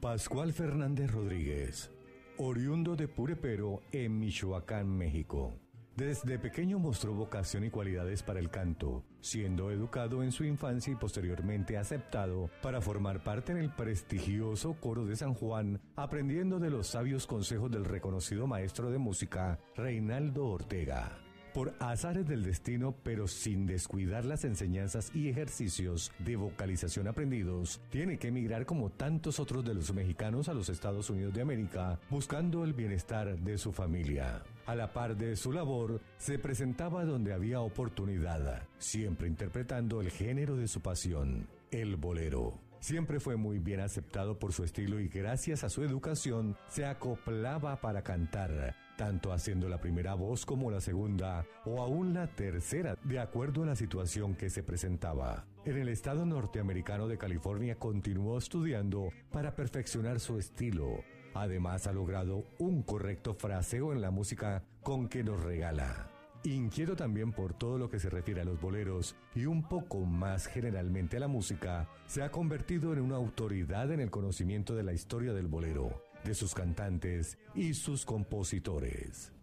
Pascual Fernández Rodríguez, oriundo de Purepero, en Michoacán, México. Desde pequeño mostró vocación y cualidades para el canto, siendo educado en su infancia y posteriormente aceptado para formar parte en el prestigioso coro de San Juan, aprendiendo de los sabios consejos del reconocido maestro de música, Reinaldo Ortega. Por azares del destino, pero sin descuidar las enseñanzas y ejercicios de vocalización aprendidos, tiene que emigrar como tantos otros de los mexicanos a los Estados Unidos de América, buscando el bienestar de su familia. A la par de su labor, se presentaba donde había oportunidad, siempre interpretando el género de su pasión, el bolero. Siempre fue muy bien aceptado por su estilo y gracias a su educación se acoplaba para cantar, tanto haciendo la primera voz como la segunda o aún la tercera, de acuerdo a la situación que se presentaba. En el estado norteamericano de California continuó estudiando para perfeccionar su estilo. Además ha logrado un correcto fraseo en la música con que nos regala. Inquieto también por todo lo que se refiere a los boleros y un poco más generalmente a la música, se ha convertido en una autoridad en el conocimiento de la historia del bolero, de sus cantantes y sus compositores.